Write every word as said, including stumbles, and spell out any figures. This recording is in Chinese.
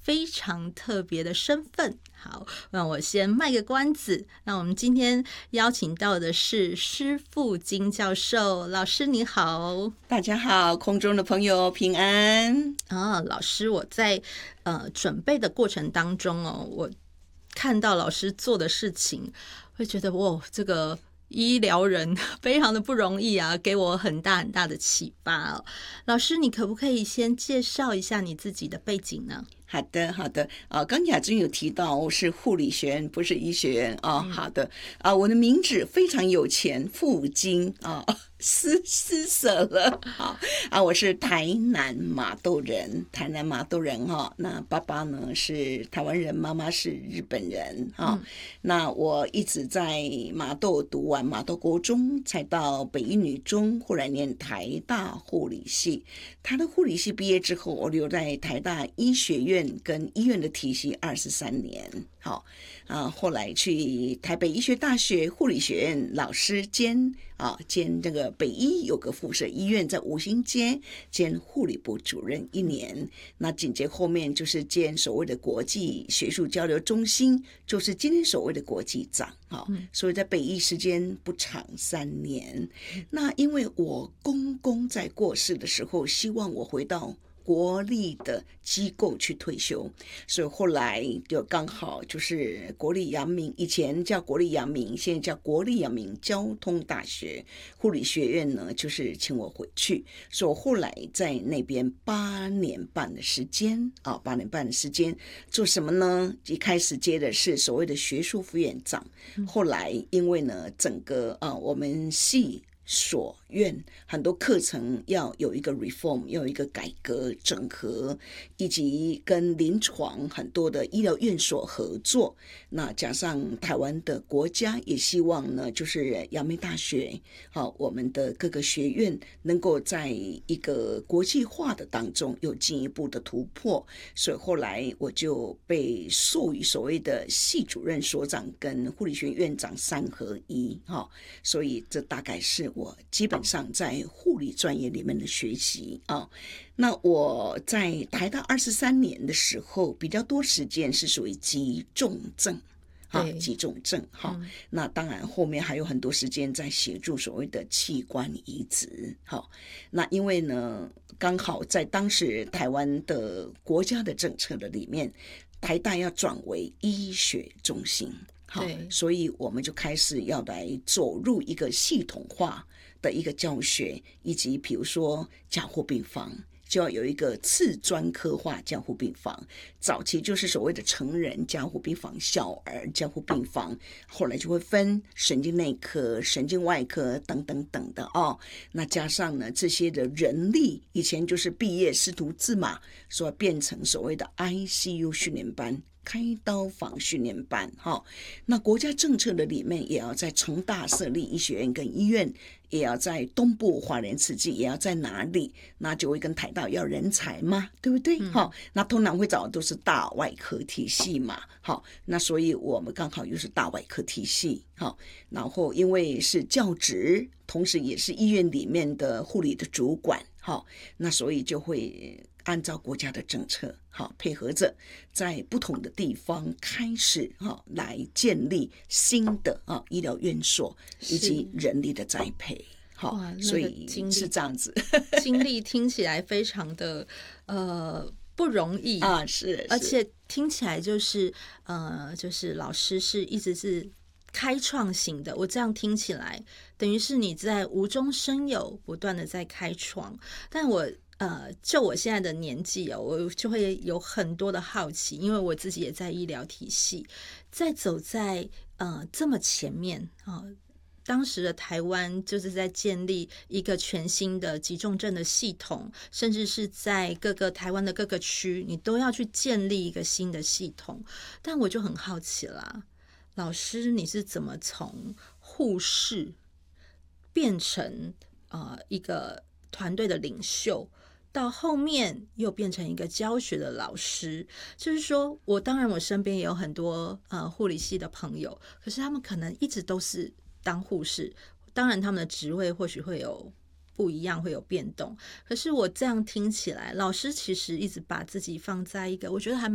非常特别的身份。好，让我先卖个关子。那我们今天邀请到的是施富金教授，老师你好。 大家好，空中的朋友平安啊，老师，我在呃准备的过程当中哦，我看到老师做的事情，会觉得哇，这个医疗人非常的不容易啊，给我很大很大的启发哦。老师，你可不可以先介绍一下你自己的背景呢？ 好的，好的。啊，刚雅君有提到我是护理学院，不是医学院啊。嗯、好的，啊，我的名字非常有钱，富金啊，施施舍了。好啊，我是台南麻豆人，台南麻豆人哈、哦。那爸爸呢是台湾人，妈妈是日本人哈、哦嗯。那我一直在麻豆读完麻豆国中，才到北一女中，后来念台大护理系。台大护理系毕业之后，我留在台大医学院跟医院的体系二十三年，好啊，后来去台北医学大学护理学院老师兼啊兼这个北医有个附设医院在五星街兼护理部主任一年，那紧接后面就是兼所谓的国际学术交流中心，就是今天所谓的国际长啊，所以在北医时间不长三年。那因为我公公在过世的时候，希望我回到国立的机构去退休，所以后来就刚好就是国立阳明，以前叫国立阳明，现在叫国立阳明交通大学护理学院呢，就是请我回去，所以我后来在那边八年半的时间啊，八年半的时间做什么呢？一开始接的是所谓的学术副院长，后来因为呢，整个啊我们系所院很多课程要有一个 reform， 要有一个改革整合，以及跟临床很多的医疗院所合作，那加上台湾的国家也希望呢，就是阳明大学好，我们的各个学院能够在一个国际化的当中有进一步的突破，所以后来我就被授予所谓的系主任所长跟护理学院院长三合一，所以这大概是我基本上在护理专业里面的学习啊。那我在台大二十三年的时候，比较多时间是属于急重症。啊，急重症哈、嗯，那当然后面还有很多时间在协助所谓的器官移植。好，那因为呢，刚好在当时台湾的国家的政策的里面，台大要转为医学中心。好，所以我们就开始要来走入一个系统化的一个教学，以及比如说加护病房就要有一个次专科化加护病房，早期就是所谓的成人加护病房、小儿加护病房，后来就会分神经内科、神经外科等等等的哦。那加上呢这些的人力，以前就是毕业师徒制嘛，所以变成所谓的 I C U 训练班。开刀房训练班，那国家政策的里面也要在成大设立医学院跟医院，也要在东部花莲慈济，也要在哪里，那就会跟台大要人才嘛，对不对？嗯、那通常会找的都是大外科体系嘛，好，那所以我们刚好又是大外科体系，好，然后因为是教职，同时也是医院里面的护理的主管，好，那所以就会按照国家的政策，好，配合着在不同的地方开始哈来建立新的啊医疗院所以及人力的栽培，好，所以是这样子。 经历听起来非常的呃不容易啊，是，是而且听起来就是呃就是老师是一直是开创型的，我这样听起来等于是你在无中生有，不断的在开创，但我。呃，就我现在的年纪哦，我就会有很多的好奇，因为我自己也在医疗体系，在走在呃这么前面啊、呃。当时的台湾就是在建立一个全新的急重症的系统，甚至是在各个台湾的各个区，你都要去建立一个新的系统。但我就很好奇啦，老师你是怎么从护士变成呃一个团队的领袖？到后面又变成一个教学的老师，就是说我当然我身边也有很多呃护理系的朋友，可是他们可能一直都是当护士，当然他们的职位或许会有不一样，会有变动，可是我这样听起来，老师其实一直把自己放在一个我觉得还